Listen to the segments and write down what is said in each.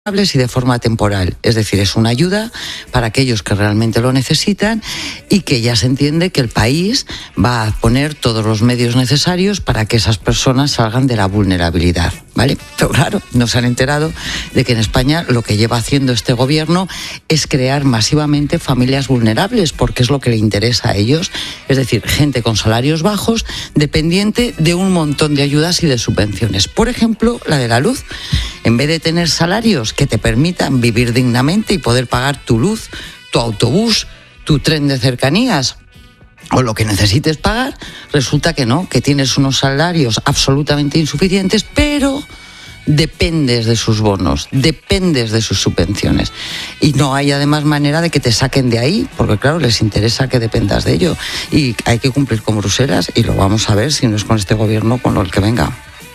y de forma temporal, es decir, es una ayuda para aquellos que realmente lo necesitan y que ya se entiende que el país va a poner todos los medios necesarios para que esas personas salgan de la vulnerabilidad, ¿vale? Pero claro, nos han enterado de que en España lo que lleva haciendo este gobierno es crear masivamente familias vulnerables, porque es lo que le interesa a ellos, es decir, gente con salarios bajos, dependiente de un montón de ayudas y de subvenciones. Por ejemplo, la de la luz. En vez de tener salarios que te permitan vivir dignamente y poder pagar tu luz, tu autobús, tu tren de cercanías o lo que necesites pagar, resulta que no, que tienes unos salarios absolutamente insuficientes, pero dependes de sus bonos, dependes de sus subvenciones. Y no hay además manera de que te saquen de ahí, porque claro, les interesa que dependas de ello. Y hay que cumplir con Bruselas y lo vamos a ver si no es con este gobierno, con el que venga.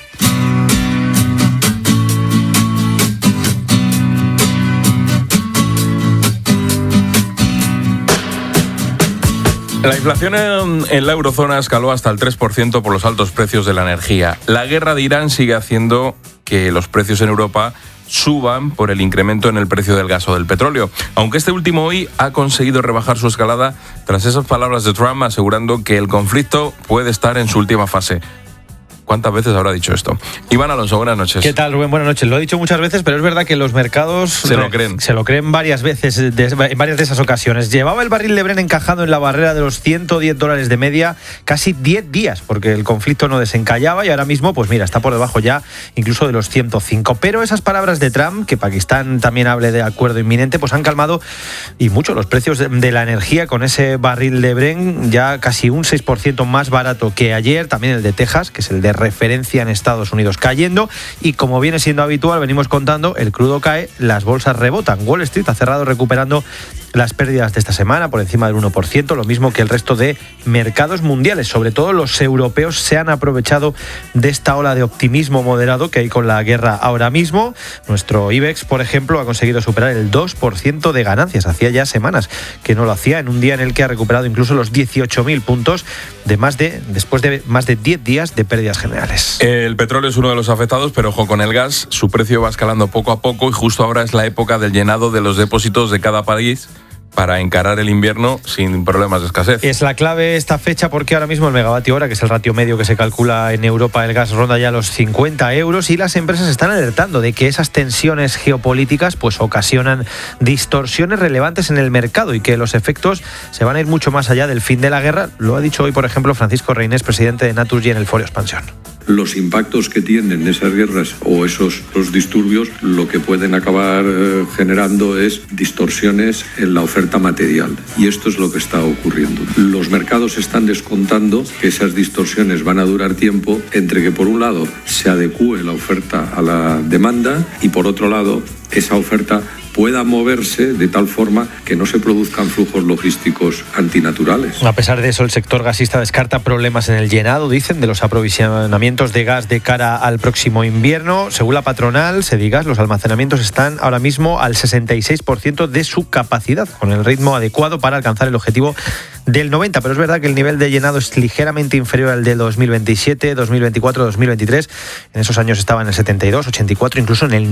La inflación en la eurozona escaló hasta el 3% por los altos precios de la energía. La guerra de Irán sigue haciendo que los precios en Europa suban por el incremento en el precio del gas o del petróleo. Aunque este último hoy ha conseguido rebajar su escalada tras esas palabras de Trump asegurando que el conflicto puede estar en su última fase. ¿Cuántas veces habrá dicho esto? Iván Alonso, buenas noches. ¿Qué tal, Rubén? Buenas noches. Lo he dicho muchas veces, pero es verdad que los mercados se lo creen varias veces, en varias de esas ocasiones. Llevaba el barril de Brent encajado en la barrera de los $110 de media casi 10 días, porque el conflicto no desencallaba y ahora mismo, pues mira, está por debajo ya incluso de los 105. Pero esas palabras de Trump, que Pakistán también hable de acuerdo inminente, pues han calmado y mucho los precios de la energía, con ese barril de Brent ya casi un 6% más barato que ayer. También el de Texas, que es el de referencia en Estados Unidos, cayendo, y como viene siendo habitual, venimos contando, el crudo cae, las bolsas rebotan. Wall Street ha cerrado recuperando las pérdidas de esta semana por encima del 1%, lo mismo que el resto de mercados mundiales. Sobre todo los europeos se han aprovechado de esta ola de optimismo moderado que hay con la guerra ahora mismo. Nuestro IBEX, por ejemplo, ha conseguido superar el 2% de ganancias. Hacía ya semanas que no lo hacía, en un día en el que ha recuperado incluso los 18.000 puntos después de más de 10 días de pérdidas generales. El petróleo es uno de los afectados, pero ojo con el gas, su precio va escalando poco a poco y justo ahora es la época del llenado de los depósitos de cada país para encarar el invierno sin problemas de escasez. Es la clave esta fecha, porque ahora mismo el megavatio hora, que es el ratio medio que se calcula en Europa, el gas ronda ya los 50 euros, y las empresas están alertando de que esas tensiones geopolíticas pues ocasionan distorsiones relevantes en el mercado y que los efectos se van a ir mucho más allá del fin de la guerra. Lo ha dicho hoy, por ejemplo, Francisco Reynés, presidente de Naturgy, en el Foro Expansión. Los impactos que tienen esas guerras o esos disturbios lo que pueden acabar generando es distorsiones en la oferta material, y esto es lo que está ocurriendo. Los mercados están descontando que esas distorsiones van a durar tiempo, entre que por un lado se adecúe la oferta a la demanda y por otro lado esa oferta pueda moverse de tal forma que no se produzcan flujos logísticos antinaturales. A pesar de eso, el sector gasista descarta problemas en el llenado, dicen, de los aprovisionamientos de gas de cara al próximo invierno. Según la patronal Sedigas, los almacenamientos están ahora mismo al 66% de su capacidad, con el ritmo adecuado para alcanzar el objetivo del 90%. Pero es verdad que el nivel de llenado es ligeramente inferior al del 2027, 2024, 2023. En esos años estaba en el 72, 84, incluso en el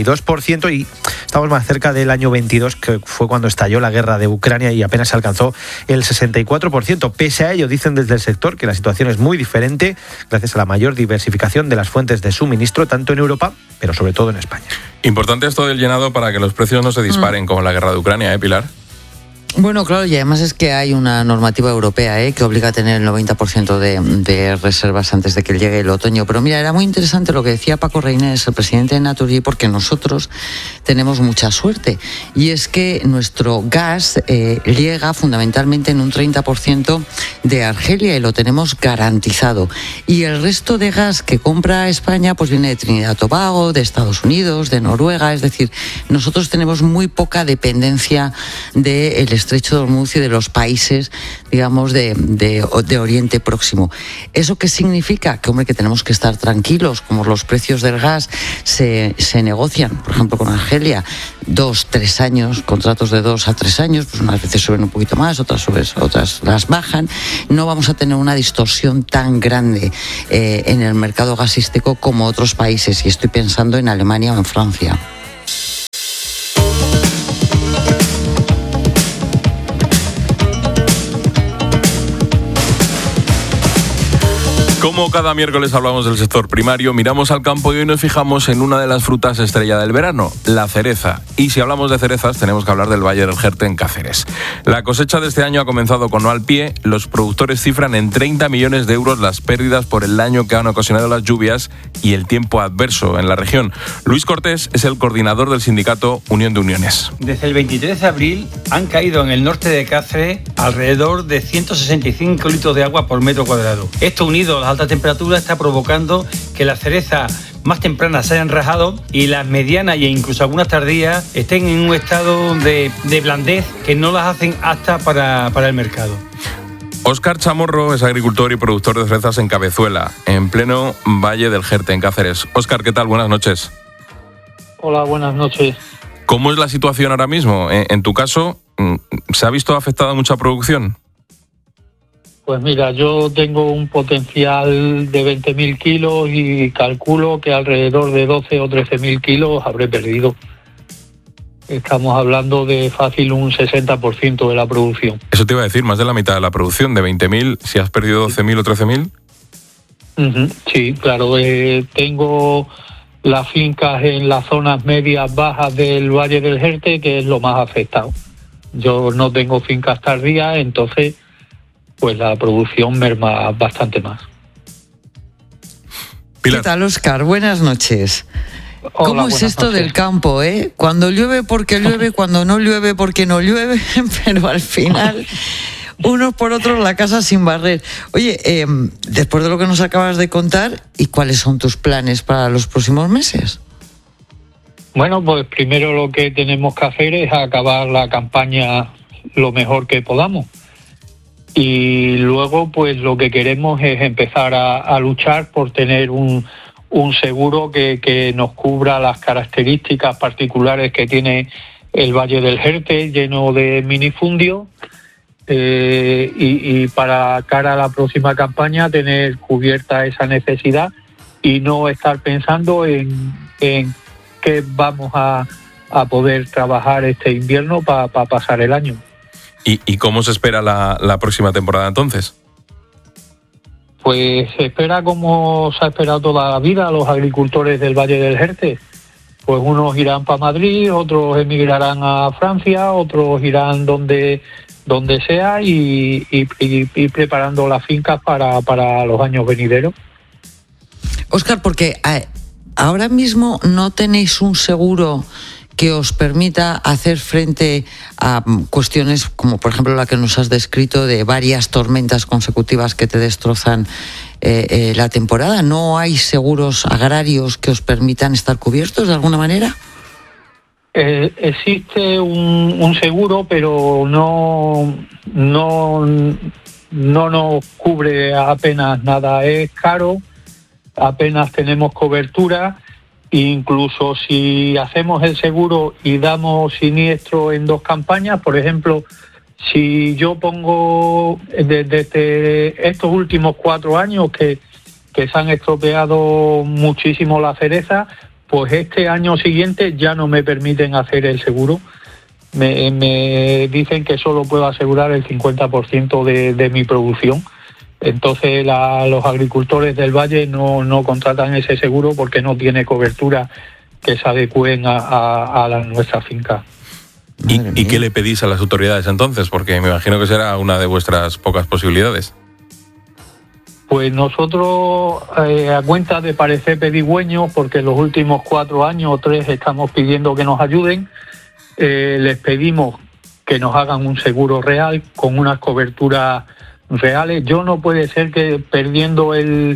92%, y estamos más cerca del año 22, que fue cuando estalló la guerra de Ucrania, y apenas se alcanzó el 64%. Pese a ello, dicen desde el sector que la situación es muy diferente gracias a la mayor diversificación de las fuentes de suministro, tanto en Europa, pero sobre todo en España. Importante esto del llenado para que los precios no se disparen como la guerra de Ucrania, Pilar. Bueno, claro, y además es que hay una normativa europea que obliga a tener el 90% de reservas antes de que llegue el otoño. Pero mira, era muy interesante lo que decía Paco Reynés, el presidente de Naturgy, porque nosotros tenemos mucha suerte. Y es que nuestro gas llega fundamentalmente en un 30% de Argelia y lo tenemos garantizado. Y el resto de gas que compra España pues viene de Trinidad y Tobago, de Estados Unidos, de Noruega. Es decir, nosotros tenemos muy poca dependencia del Estrecho de Hormuz y de los países, digamos, de Oriente Próximo. ¿Eso qué significa? Que, hombre, que tenemos que estar tranquilos, como los precios del gas se negocian, por ejemplo, con Argelia, 2-3 años, contratos de 2 a 3 años, pues unas veces suben un poquito más, otras las bajan. No vamos a tener una distorsión tan grande en el mercado gasístico como otros países, y estoy pensando en Alemania o en Francia. Como cada miércoles hablamos del sector primario, miramos al campo y hoy nos fijamos en una de las frutas estrella del verano, la cereza. Y si hablamos de cerezas, tenemos que hablar del Valle del Jerte en Cáceres. La cosecha de este año ha comenzado con mal pie. Los productores cifran en 30 millones de euros las pérdidas por el daño que han ocasionado las lluvias y el tiempo adverso en la región. Luis Cortés es el coordinador del sindicato Unión de Uniones. Desde el 23 de abril han caído en el norte de Cáceres alrededor de 165 litros de agua por metro cuadrado. Esto, unido a las altas temperaturas, está provocando que las cerezas más tempranas se hayan rajado y las medianas e incluso algunas tardías estén en un estado de blandez que no las hacen aptas para el mercado. Óscar Chamorro es agricultor y productor de cerezas en Cabezuela, en pleno Valle del Jerte, en Cáceres. Óscar, ¿qué tal? Buenas noches. Hola, buenas noches. ¿Cómo es la situación ahora mismo? En tu caso, ¿se ha visto afectada mucha producción? Pues mira, yo tengo un potencial de 20.000 kilos y calculo que alrededor de 12 o 13.000 kilos habré perdido. Estamos hablando de fácil un 60% de la producción. Eso te iba a decir, más de la mitad de la producción, de 20.000, si has perdido 12.000 o 13.000. Sí, claro. Tengo las fincas en las zonas medias bajas del Valle del Jerte, que es lo más afectado. Yo no tengo fincas tardías, entonces pues la producción merma bastante más. Pilar. ¿Qué tal, Óscar? Buenas noches. Hola, ¿Cómo es esto noches. del campo, Cuando llueve porque llueve, cuando no llueve porque no llueve, pero al final unos por otros la casa sin barrer. Oye, después de lo que nos acabas de contar, ¿y cuáles son tus planes para los próximos meses? Bueno, pues primero lo que tenemos que hacer es acabar la campaña lo mejor que podamos. Y luego, pues lo que queremos es empezar a luchar por tener un seguro que nos cubra las características particulares que tiene el Valle del Jerte, lleno de minifundios, y para cara a la próxima campaña tener cubierta esa necesidad y no estar pensando en qué vamos a poder trabajar este invierno para pasar el año. ¿Y cómo se espera la próxima temporada entonces? Pues se espera como se ha esperado toda la vida a los agricultores del Valle del Jerte. Pues unos irán para Madrid, otros emigrarán a Francia, otros irán donde sea y preparando las fincas para los años venideros. Óscar, porque ahora mismo no tenéis un seguro que os permita hacer frente a cuestiones como, por ejemplo, la que nos has descrito de varias tormentas consecutivas que te destrozan la temporada. ¿No hay seguros agrarios que os permitan estar cubiertos de alguna manera? Existe un seguro, pero no nos cubre apenas nada. Es caro, apenas tenemos cobertura. Incluso si hacemos el seguro y damos siniestro en 2 campañas, por ejemplo, si yo pongo desde estos últimos 4 años que se han estropeado muchísimo la cereza, pues este año siguiente ya no me permiten hacer el seguro. Me dicen que solo puedo asegurar el 50% de mi producción. Entonces los agricultores del Valle no contratan ese seguro porque no tiene cobertura que se adecúen a nuestra finca. ¿Y qué le pedís a las autoridades entonces? Porque me imagino que será una de vuestras pocas posibilidades. Pues nosotros, a cuenta de parecer pedigüeños, porque en los últimos 4 años o 3 estamos pidiendo que nos ayuden, les pedimos que nos hagan un seguro real con unas coberturas reales. Yo no puede ser que perdiendo el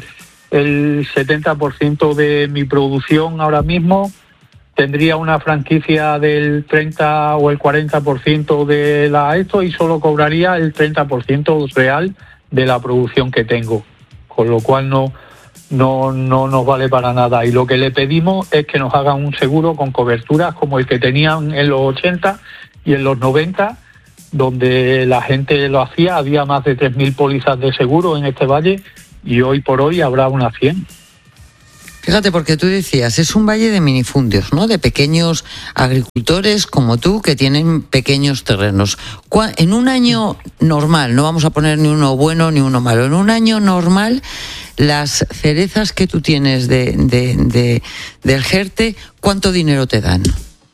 70% de mi producción ahora mismo tendría una franquicia del 30 o el 40% de esto y solo cobraría el 30% real de la producción que tengo, con lo cual no nos vale para nada. Y lo que le pedimos es que nos hagan un seguro con coberturas como el que tenían en los 80 y en los 90, donde la gente lo hacía. Había más de 3.000 pólizas de seguro en este valle y hoy por hoy habrá unas 100. Fíjate, porque tú decías, es un valle de minifundios, ¿no? De pequeños agricultores como tú que tienen pequeños terrenos. En un año normal, no vamos a poner ni uno bueno ni uno malo, en un año normal, las cerezas que tú tienes del Jerte, ¿cuánto dinero te dan?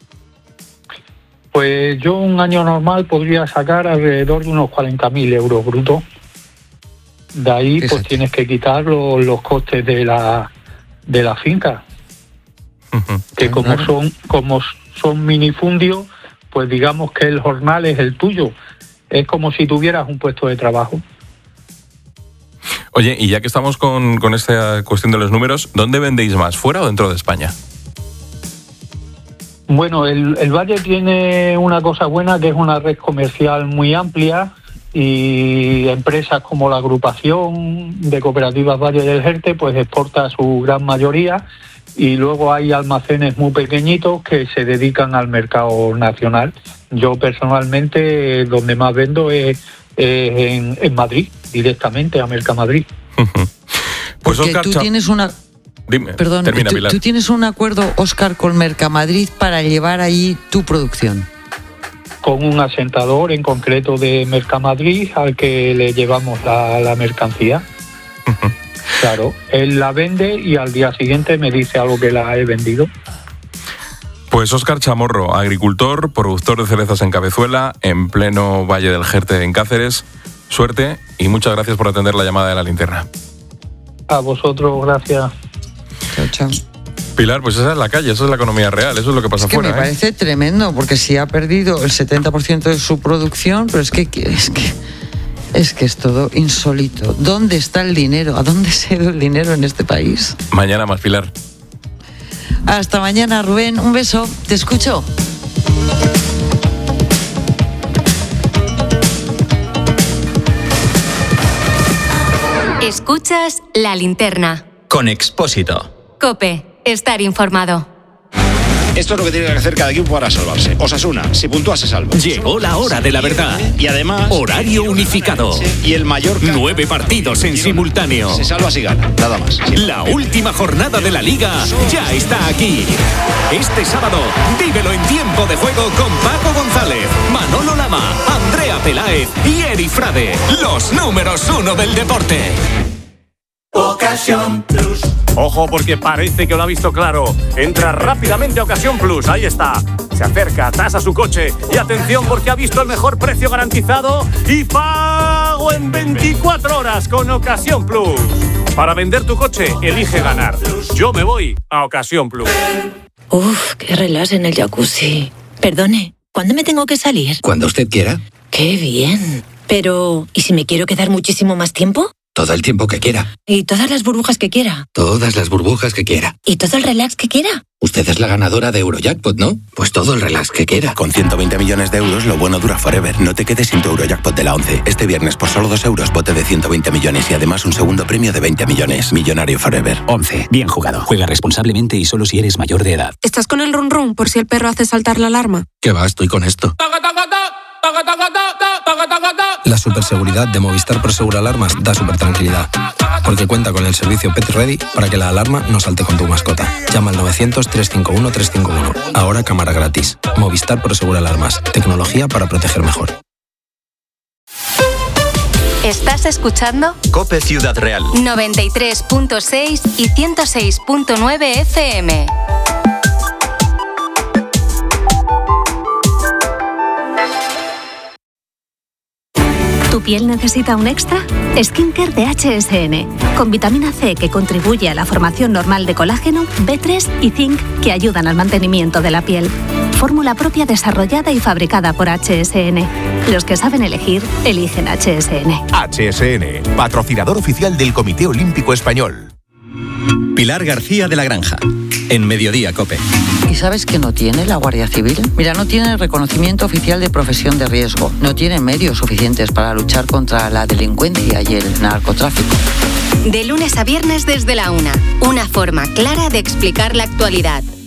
Pues yo un año normal podría sacar alrededor de unos 40.000 euros brutos. De ahí, fíjate, pues tienes que quitar los costes de la finca, que como son minifundios, pues digamos que el jornal es el tuyo, es como si tuvieras un puesto de trabajo. Oye, y ya que estamos con esta cuestión de los números, ¿dónde vendéis más, fuera o dentro de España? Bueno, el Valle tiene una cosa buena, que es una red comercial muy amplia, y empresas como la agrupación de cooperativas Valle del Jerte pues exporta a su gran mayoría, y luego hay almacenes muy pequeñitos que se dedican al mercado nacional. Yo personalmente donde más vendo es en Madrid, directamente a Mercamadrid. Pues Oscar, tú tienes una... Dime, perdón, termina, Pilar. ¿Tú tienes un acuerdo, Óscar, con Mercamadrid para llevar allí tu producción? Con un asentador en concreto de Mercamadrid al que le llevamos la mercancía. Claro, él la vende y al día siguiente me dice algo que la he vendido. Pues Óscar Chamorro, agricultor, productor de cerezas en Cabezuela, en pleno Valle del Jerte en Cáceres. Suerte y muchas gracias por atender la llamada de La Linterna. A vosotros, gracias. Chao, chao. Pilar, pues esa es la calle, esa es la economía real, eso es lo que pasa afuera. Me parece tremendo, porque si ha perdido el 70% de su producción, pero es que es todo insólito. ¿Dónde está el dinero? ¿A dónde se ha ido el dinero en este país? Mañana más, Pilar. Hasta mañana, Rubén. Un beso. Te escucho. Escuchas La Linterna. Con Expósito. COPE. Estar informado. Esto es lo que tiene que hacer cada equipo para salvarse. Osasuna, si puntúa se salva. Llegó la hora de la verdad. Y además... horario unificado. Y el Mallorca... 9 partidos en simultáneo. Se salva si gana, nada más. La última jornada de la Liga ya está aquí. Este sábado, vívelo en tiempo de juego con Paco González, Manolo Lama, Andrea Peláez y Eri Frade. Los números 1 del deporte. Ocasión Plus. Ojo, porque parece que lo ha visto claro. Entra rápidamente a Ocasión Plus, ahí está. Se acerca, tasa su coche y atención porque ha visto el mejor precio garantizado y pago en 24 horas con Ocasión Plus. Para vender tu coche, elige ganar. Yo me voy a Ocasión Plus. Uf, qué relax en el jacuzzi. Perdone, ¿cuándo me tengo que salir? Cuando usted quiera. Qué bien. Pero, ¿y si me quiero quedar muchísimo más tiempo? Todo el tiempo que quiera. ¿Y todas las burbujas que quiera? Todas las burbujas que quiera. ¿Y todo el relax que quiera? Usted es la ganadora de Eurojackpot, ¿no? Pues todo el relax que quiera. Con 120 millones de euros, lo bueno dura forever. No te quedes sin tu Eurojackpot de la 11. Este viernes, por solo 2 euros, bote de 120 millones y además un segundo premio de 20 millones. Millonario forever. 11. Bien jugado. Juega responsablemente y solo si eres mayor de edad. ¿Estás con el run run por si el perro hace saltar la alarma? ¿Qué va? Estoy con esto. La superseguridad de Movistar Prosegur Alarmas da super tranquilidad, porque cuenta con el servicio Pet Ready para que la alarma no salte con tu mascota. Llama al 900-351-351. Ahora cámara gratis. Movistar Prosegur Alarmas. Tecnología para proteger mejor. ¿Estás escuchando? COPE Ciudad Real. 93.6 y 106.9 FM. ¿Tu piel necesita un extra? Skincare de HSN, con vitamina C que contribuye a la formación normal de colágeno, B3 y zinc que ayudan al mantenimiento de la piel. Fórmula propia desarrollada y fabricada por HSN. Los que saben elegir, eligen HSN. HSN, patrocinador oficial del Comité Olímpico Español. Pilar García de la Granja, en Mediodía COPE. ¿Y sabes qué no tiene la Guardia Civil? Mira, no tiene el reconocimiento oficial de profesión de riesgo, no tiene medios suficientes para luchar contra la delincuencia y el narcotráfico. De lunes a viernes desde la 1, una forma clara de explicar la actualidad.